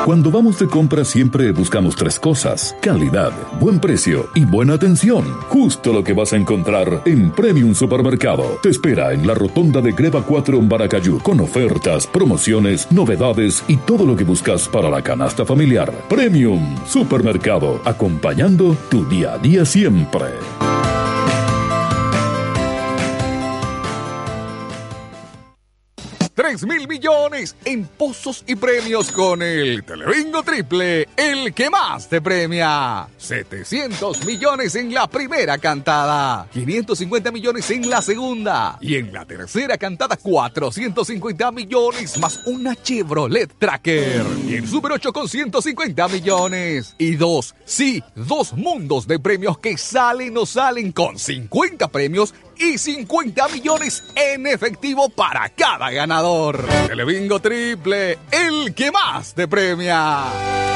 Cuando vamos de compra siempre buscamos tres cosas: calidad, buen precio y buena atención. Justo lo que vas a encontrar en Premium Supermercado. Te espera en la rotonda de Greva 4 en Baracayú, con ofertas, promociones, novedades y todo lo que buscas para la canasta familiar. Premium Supermercado, acompañando tu día a día siempre. 3.000 millones en pozos y premios con el Telebingo Triple, el que más te premia. 700 millones en la primera cantada, 550 millones en la segunda y en la tercera cantada 450 millones más una Chevrolet Tracker. Y el Super 8 con 150 millones. Y dos mundos de premios que salen o salen con 50 premios y 50 millones en efectivo para cada ganador. Telebingo Triple, el que más te premia.